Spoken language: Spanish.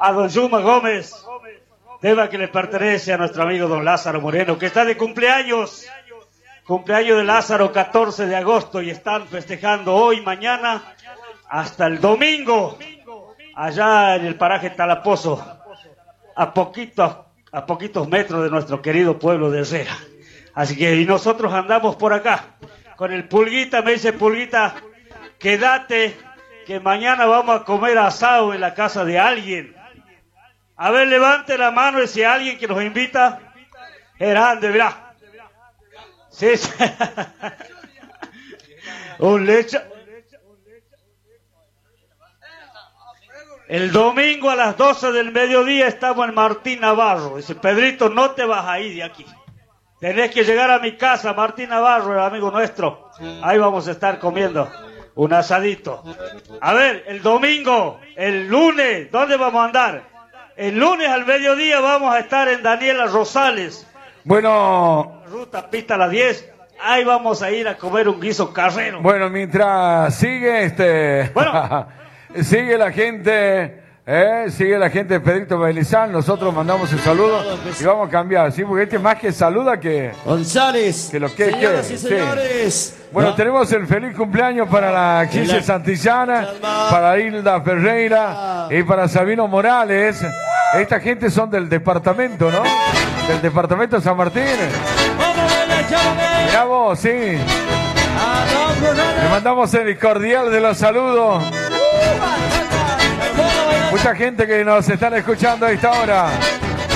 a don Yuma Gómez, tema que le pertenece a nuestro amigo don Lázaro Moreno, que está de cumpleaños. Cumpleaños de Lázaro, 14 de agosto, y están festejando hoy, mañana, hasta el domingo, allá en el paraje Talapozo, a poquitos metros de nuestro querido pueblo de Herrera. Así que, y nosotros andamos por acá, con el Pulguita. Me dice Pulguita, quédate, que mañana vamos a comer asado en la casa de alguien. A ver, levante la mano ese alguien que nos invita. Grande, mirá. Sí, sí. Un lecha. El domingo a las 12 del mediodía estamos en Martín Navarro. Dice, Pedrito, no te vas a ir de aquí. Tenés que llegar a mi casa, Martín Navarro, el amigo nuestro. Ahí vamos a estar comiendo un asadito. A ver, el domingo, el lunes, ¿dónde vamos a andar? El lunes al mediodía vamos a estar en Daniela Rosales. Bueno, Ruta Pista a las 10. Ahí vamos a ir a comer un guiso carrero. bueno, mientras sigue Bueno. sigue la gente de Pedrito Bailizán, nosotros mandamos el saludo y vamos a cambiar, sí, porque este más que saluda que González, que lo que señoras y sí. señores. Bueno, ¿no? tenemos el feliz cumpleaños para la Gise Santillana, para Hilda Ferreira y para Sabino Morales. Esta gente son del departamento, ¿no? Del departamento de San Martín. Mirá vos, sí. Le mandamos el cordial de los saludos. Mucha gente que nos están escuchando a esta hora.